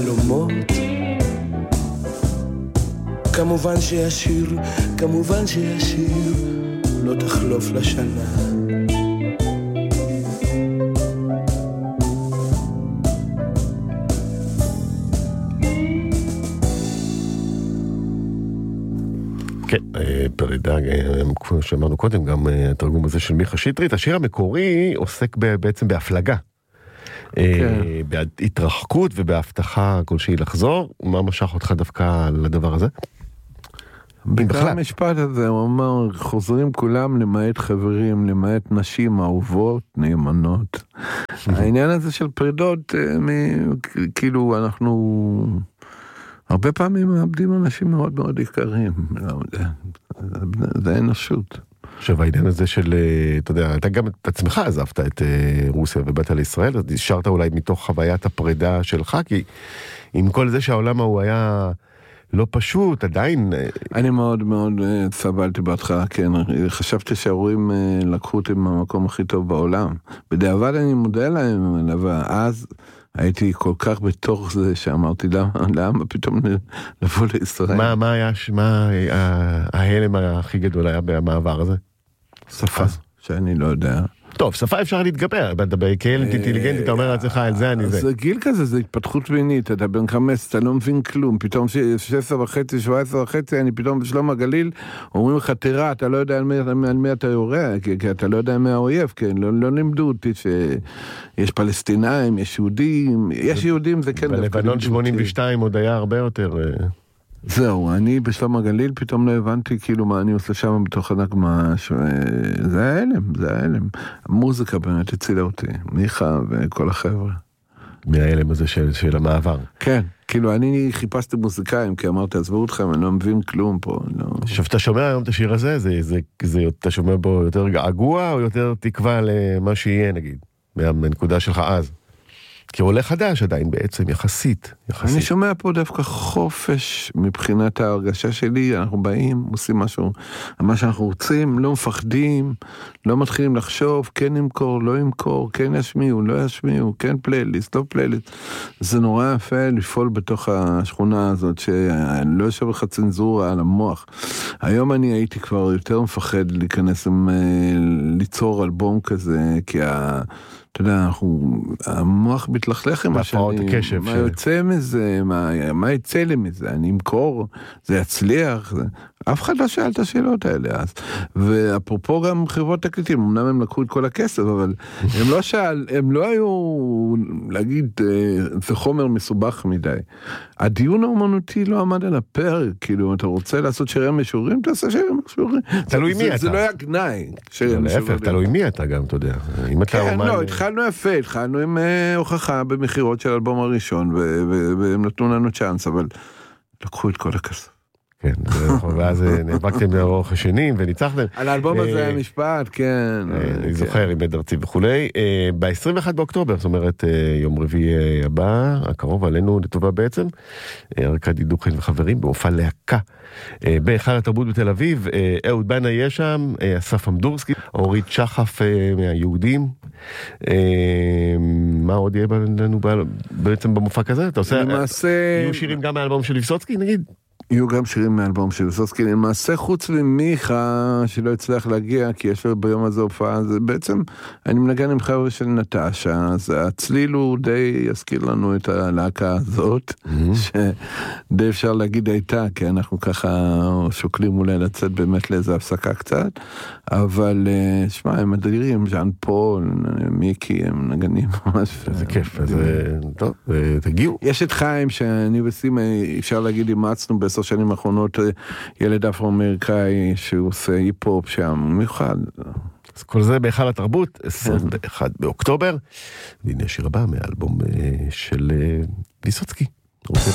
חלומות. כמובן שישיר, כמובן שישיר, לא תחלוף לשנה. כן, פרידה, כמו שאמרנו קודם, גם התרגום הזה של מיכה שטרית. השיר המקורי עוסק בעצם בהפלגה. בהתרחקות ובהבטחה כלשהי לחזור. מה משך אותך דווקא לדבר הזה? בגלל המשפט הזה הוא אומר, חוזרים כולם למעט חברים, למעט נשים אהובות, נאמנות. העניין הזה של פרידות, כאילו אנחנו הרבה פעמים מאבדים אנשים מאוד מאוד יקרים. זה אנושות. עכשיו העניין הזה של, אתה יודע, אתה גם את עצמך עזבת את רוסיה ובאת לישראל, אז נשארת אולי מתוך חוויית הפרידה שלך, כי עם כל זה שהעולם הוא היה לא פשוט, עדיין... אני מאוד מאוד סבלתי בהתחלה, כן, חשבתי שההורים לקחו אותי מהמקום הכי טוב בעולם. בדיעבד אני מודה להם, אבל אז הייתי כל כך בתוך זה שאמרתי, למה פתאום לבוא לישראל? מה היה, מה ההלם הכי גדול היה במעבר הזה? שפה, שאני לא יודע. טוב, שפה אפשר להתגבר, אתה כילד אינטליגנטי, אתה אומר לעצמך, על זה אני זה. זה גיל כזה, זה התפתחות מינית, אתה בן 15, אתה לא מבין כלום, פתאום 16.5, 17.5, אני פתאום בשלום הגליל, אומרים לך, תראה, אתה לא יודע על מי אתה יורה, כי אתה לא יודע מי האויב, כן, לא לימדו אותי שיש פלסטינאים, יש יהודים, יש יהודים, זה כן. בלבנון 82 עוד היה הרבה יותר... זהו, אני בשלום הגליל פתאום לא הבנתי כאילו מה אני עושה שם בתוך הנגמה, זה היה הלם, זה היה הלם. המוזיקה באמת הצילה אותי, מיכה וכל החבר'ה. מההלם הזה של המעבר. כן, כאילו אני חיפשתי מוזיקאים, כי אמרתי, עזבו אתכם, אני לא מבין כלום פה. עכשיו, אתה שומע היום את השיר הזה, אתה שומע בו יותר געגוע, או יותר תקווה למה שיהיה, נגיד, מהנקודה שלך אז? כי עולה חדש עדיין בעצם, יחסית. אני שומע פה דווקא חופש מבחינת ההרגשה שלי, אנחנו באים, עושים משהו, מה שאנחנו רוצים, לא מפחדים, לא מתחילים לחשוב, כן נמכור, לא ימכור, כן ישמיעו, לא ישמיעו, כן פלייליסט, לא פלייליסט. זה נורא יפה לפעול בתוך השכונה הזאת, שאני לא יושב לך צנזורה על המוח. היום אני הייתי כבר יותר מפחד להיכנס, ליצור אלבום כזה, כי אתה יודע, המוח מתלכלך עם השנים, מה יוצא מזה, מה יצא לי מזה, אני אמכור, זה יצליח, אף אחד לא שאל את השאלות האלה אז. ואפרופו גם חברות תקליטים, אמנם הם לקחו את כל הכסף, אבל הם לא היו, להגיד, זה חומר מסובך מדי. הדיון האומנותי לא עמד על הפרק, כאילו, אתה רוצה לעשות שירים משורים, תעשה שירים משורים. תלוי מי אתה. זה לא היה גנאי. להפך, תלוי מי אתה גם, אתה יודע. כן, לא, התחלנו יפה, התחלנו עם הוכחה במחירות של האלבום הראשון, והם נתנו לנו צ'אנס, אבל לקחו את כל הכסף. כן, ואז נאבקתם לאורך השנים וניצחתם. על האלבום הזה היה משפט, כן. אני זוכר עם ארצי וכולי. ב-21 באוקטובר, זאת אומרת, יום רביעי הבא, הקרוב עלינו לטובה בעצם, ארקדי דוכין וחברים, בהופעה להקה. בהיכל התרבות בתל אביב, אהוד בנה יהיה שם, אסף אמדורסקי, אורית שחף מהיהודים. מה עוד יהיה לנו בעצם במופע כזה? אתה עושה, יהיו שירים גם מהאלבום של ויסוצקי, נגיד? יהיו גם שירים מאלבום של ויסוצקי, למעשה חוץ ממיכה שלא הצליח להגיע, כי יש לו ביום הזה הופעה, זה בעצם, אני מנגן עם חבר'ה של נטשה, אז הצליל הוא די יזכיר לנו את הלהקה הזאת, שדי אפשר להגיד הייתה, כי אנחנו ככה שוקלים אולי לצאת באמת לאיזו הפסקה קצת, אבל שמע, הם אדירים, ז'אן פול, מיקי, הם נגנים ממש. זה כיף, אז טוב, תגיעו. יש את חיים שאני וסימה, אפשר להגיד, אימצנו ב10 שנים האחרונות, ילד אפרו-אמריקאי שהוא עושה היפ-הופ שם, מיוחד. אז כל זה בהיכל התרבות, 21 באוקטובר, והנה השיר הבא מהאלבום של ויסוצקי. רוצה